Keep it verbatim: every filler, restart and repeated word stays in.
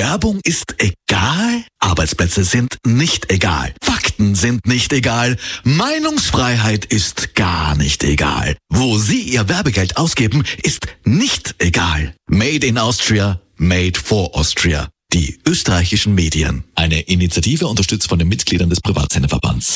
Werbung ist egal? Arbeitsplätze sind nicht egal. Fakten sind nicht egal. Meinungsfreiheit ist gar nicht egal. Wo Sie Ihr Werbegeld ausgeben, ist nicht egal. Made in Austria, made for Austria. Die österreichischen Medien. Eine Initiative unterstützt von den Mitgliedern des Privatsenderverbands.